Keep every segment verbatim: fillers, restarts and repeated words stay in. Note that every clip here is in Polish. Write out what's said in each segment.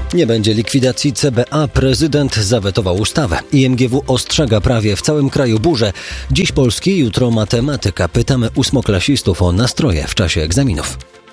Nie będzie likwidacji C B A. Prezydent zawetował ustawę. I M G W ostrzega prawie w całym kraju burze. Dziś polski, jutro matematyka. Pytamy ósmoklasistów o nastroje w czasie egzaminów.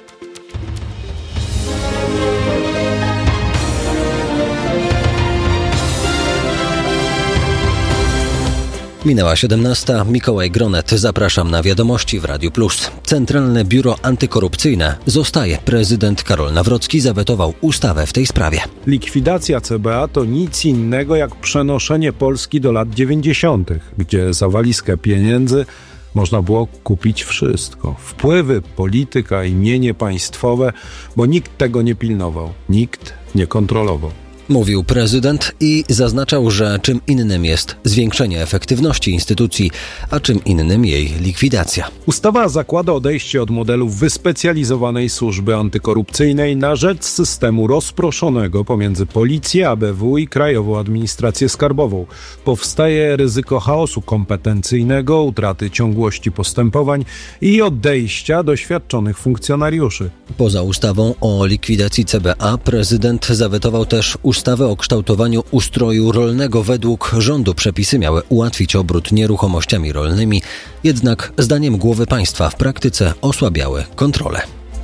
Minęła siedemnasta. Mikołaj Gronet. Zapraszam na wiadomości w Radiu Plus. Centralne Biuro Antykorupcyjne zostaje. Prezydent Karol Nawrocki zawetował ustawę w tej sprawie. Likwidacja C B A to nic innego jak przenoszenie Polski do lat dziewięćdziesiątych, gdzie za walizkę pieniędzy można było kupić wszystko. Wpływy, polityka i mienie państwowe, bo nikt tego nie pilnował, nikt nie kontrolował. Mówił prezydent i zaznaczał, że czym innym jest zwiększenie efektywności instytucji, a czym innym jej likwidacja. Ustawa zakłada odejście od modelu wyspecjalizowanej służby antykorupcyjnej na rzecz systemu rozproszonego pomiędzy Policję, A B W i Krajową Administrację Skarbową. Powstaje ryzyko chaosu kompetencyjnego, utraty ciągłości postępowań i odejścia doświadczonych funkcjonariuszy. Poza ustawą o likwidacji C B A prezydent zawetował też ustawę o kształtowaniu ustroju rolnego. Według rządu przepisy miały ułatwić obrót nieruchomościami rolnymi, jednak zdaniem głowy państwa w praktyce osłabiały kontrolę.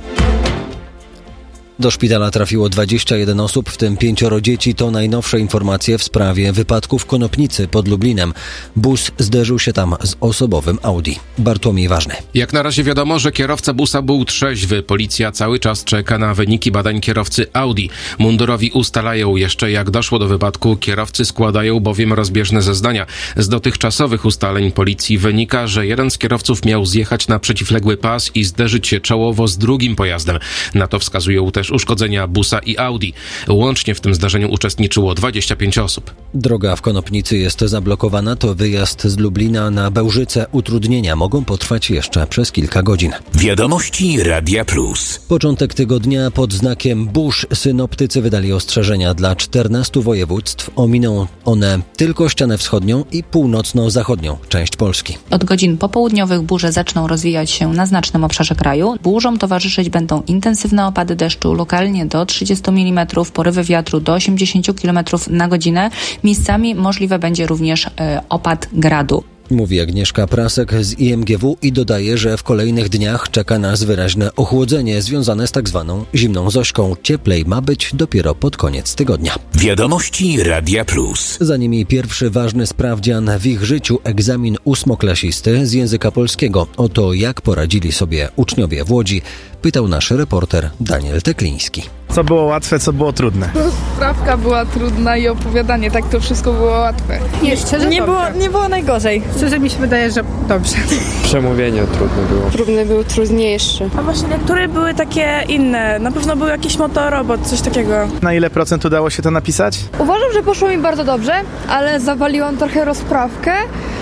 Do szpitala trafiło dwadzieścia jeden osób, w tym pięcioro dzieci. To najnowsze informacje w sprawie wypadku w Konopnicy pod Lublinem. Bus zderzył się tam z osobowym Audi. Bartłomiej Ważny. Jak na razie wiadomo, że kierowca busa był trzeźwy. Policja cały czas czeka na wyniki badań kierowcy Audi. Mundurowi ustalają jeszcze, jak doszło do wypadku. Kierowcy składają bowiem rozbieżne zeznania. Z dotychczasowych ustaleń policji wynika, że jeden z kierowców miał zjechać na przeciwległy pas i zderzyć się czołowo z drugim pojazdem. Na to wskazują też uszkodzenia busa i Audi. Łącznie w tym zdarzeniu uczestniczyło dwadzieścia pięć osób. Droga w Konopnicy jest zablokowana. To wyjazd z Lublina na Bełżyce. Utrudnienia mogą potrwać jeszcze przez kilka godzin. Wiadomości Radia Plus. Początek tygodnia pod znakiem burz. Synoptycy wydali ostrzeżenia dla czternastu województw. Ominą one tylko ścianę wschodnią i północno-zachodnią część Polski. Od godzin popołudniowych burze zaczną rozwijać się na znacznym obszarze kraju. Burzom towarzyszyć będą intensywne opady deszczu, lokalnie do trzydziestu milimetrów, porywy wiatru do osiemdziesięciu kilometrów na godzinę. Miejscami możliwe będzie również e, opad gradu. Mówi Agnieszka Prasek z I M G W i dodaje, że w kolejnych dniach czeka nas wyraźne ochłodzenie związane z tak zwaną zimną Zośką. Cieplej ma być dopiero pod koniec tygodnia. Wiadomości Radia Plus. Za nimi pierwszy ważny sprawdzian w ich życiu, egzamin ósmoklasisty z języka polskiego. O to, jak poradzili sobie uczniowie w Łodzi, pytał nasz reporter Daniel Tekliński. Co było łatwe, co było trudne? Sprawka była trudna i opowiadanie, tak to wszystko było łatwe. Nie, szczerze nie było, nie było najgorzej. Szczerze mi się wydaje, że dobrze. Przemówienie trudne było. Trudny był trudniejszy. A właśnie niektóre były takie inne. Na pewno był jakiś motorobot, coś takiego. Na ile procent udało się to napisać? Uważam, że poszło mi bardzo dobrze, ale zawaliłam trochę rozprawkę,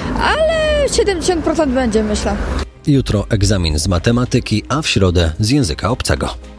ale siedemdziesiąt procent będzie, myślę. Jutro egzamin z matematyki, a w środę z języka obcego.